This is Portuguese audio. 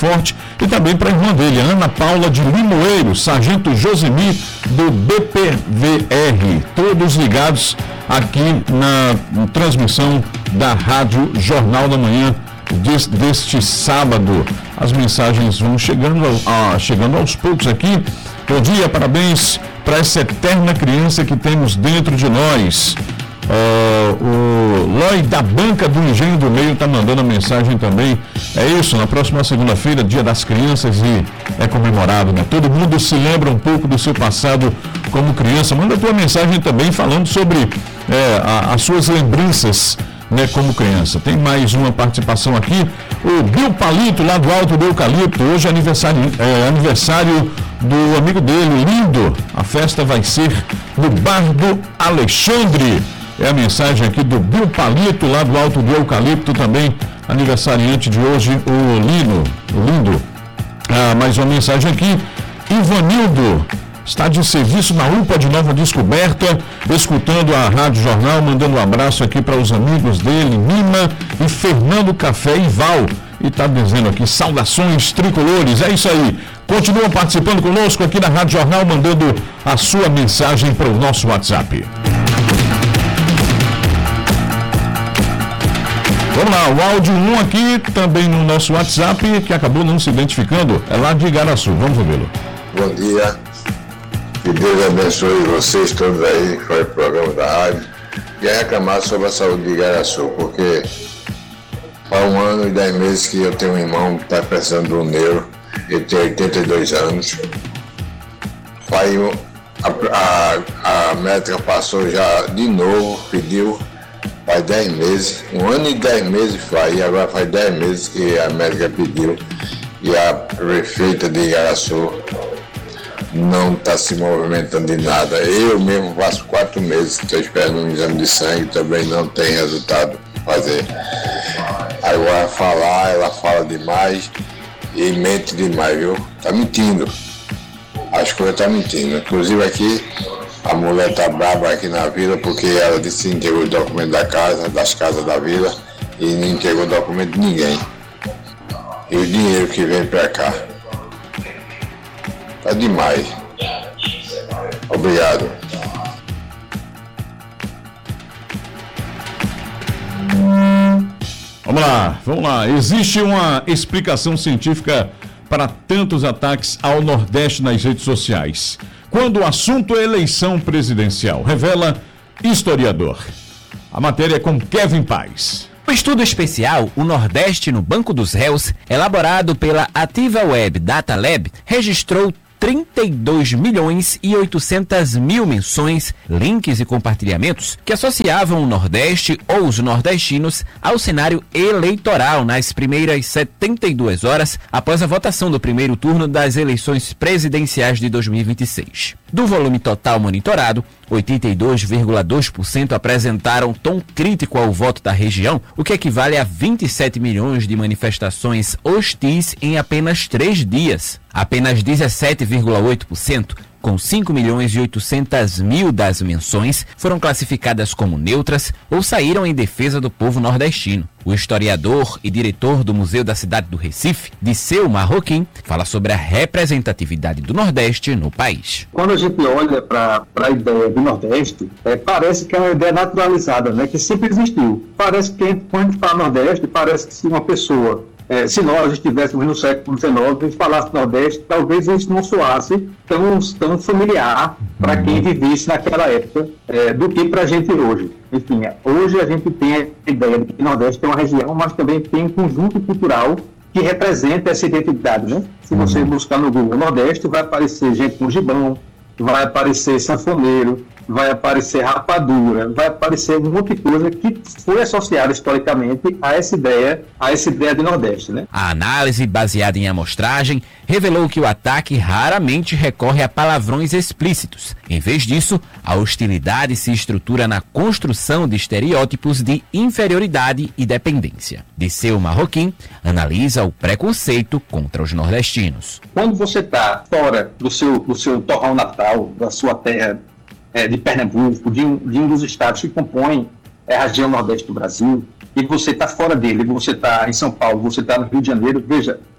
Forte, e também para a irmã dele, Ana Paula de Limoeiro, Sargento Josemir do BPVR, todos ligados aqui na transmissão da Rádio Jornal da Manhã deste sábado. As mensagens vão chegando aos poucos aqui. Bom dia, parabéns para essa eterna criança que temos dentro de nós. O Lói da Banca do Engenho do Meio está mandando a mensagem também. É isso, na próxima segunda-feira, Dia das Crianças, e é comemorado, né? Todo mundo se lembra um pouco do seu passado como criança. Manda a tua mensagem também falando sobre as suas lembranças, né, como criança. Tem mais uma participação aqui. O Bill Palito, lá do Alto do Eucalipto. Hoje é aniversário do amigo dele, Lindo. A festa vai ser no Bar do Alexandre. É a mensagem aqui do Bill Palito, lá do Alto do Eucalipto, também aniversariante de hoje, o Lindo. Mais uma mensagem aqui. Ivanildo está de serviço na UPA de Nova Descoberta, escutando a Rádio Jornal, mandando um abraço aqui para os amigos dele, Nima e Fernando Café e Val. E está dizendo aqui, saudações tricolores. É isso aí. Continua participando conosco aqui na Rádio Jornal, mandando a sua mensagem para o nosso WhatsApp. Vamos lá, o áudio 1 aqui, também no nosso WhatsApp, que acabou não se identificando, é lá de Igaraçu. Vamos ouvi-lo. Bom dia. Que Deus abençoe vocês todos aí, que foi o programa da rádio. E reclamar sobre a saúde de Igaraçu, porque há 1 ano e 10 meses que eu tenho um irmão que está precisando de um neuro, ele tem 82 anos. Aí a médica passou já de novo, pediu, faz 10 meses, 1 ano e 10 meses faz, e agora faz 10 meses que a médica pediu, e a prefeita de Igaraçu não está se movimentando de nada. Eu mesmo faço 4 meses que estou esperando um exame de sangue, também não tem resultado para fazer. Agora ela fala demais e mente demais, viu? Está mentindo. As coisas estão mentindo. Inclusive aqui, a mulher está brava aqui na vila porque ela disse que entregou o documento das casas da vila, e não entregou o documento de ninguém. E o dinheiro que vem para cá. Tá demais. Obrigado. Vamos lá. Existe uma explicação científica para tantos ataques ao Nordeste nas redes sociais. Quando o assunto é eleição presidencial, revela historiador. A matéria é com Kevin Paz. Um estudo especial, o Nordeste no Banco dos Réus, elaborado pela Ativa Web Data Lab, registrou 32.800.000 menções, links e compartilhamentos que associavam o Nordeste ou os nordestinos ao cenário eleitoral nas primeiras 72 horas após a votação do primeiro turno das eleições presidenciais de 2026. Do volume total monitorado, 82,2% apresentaram tom crítico ao voto da região, o que equivale a 27 milhões de manifestações hostis em apenas 3 dias. Apenas 17,8%, com 5.800.000 das menções, foram classificadas como neutras ou saíram em defesa do povo nordestino. O historiador e diretor do Museu da Cidade do Recife, Disseu Marroquim, fala sobre a representatividade do Nordeste no país. Quando a gente olha para a ideia do Nordeste, parece que é uma ideia naturalizada, né, que sempre existiu. Parece que quando a gente fala Nordeste, parece que se uma pessoa... se nós estivéssemos no século XIX e falasse Nordeste, talvez isso não soasse tão familiar para quem vivesse naquela época do que para a gente hoje. Enfim, hoje a gente tem a ideia de que Nordeste é uma região, mas também tem um conjunto cultural que representa essa identidade, né? Se você buscar no Google Nordeste, vai aparecer gente com gibão, vai aparecer sanfoneiro, vai aparecer rapadura, vai aparecer um monte de coisa que foi associada historicamente a essa ideia de Nordeste, né? A análise, baseada em amostragem, revelou que o ataque raramente recorre a palavrões explícitos. Em vez disso, a hostilidade se estrutura na construção de estereótipos de inferioridade e dependência. Disseu Marroquim analisa o preconceito contra os nordestinos. Quando você está fora do seu torrão natal, da sua terra, de Pernambuco, de um dos estados que compõem a região nordeste do Brasil, e você está fora dele, você está em São Paulo, você está no Rio de Janeiro, veja,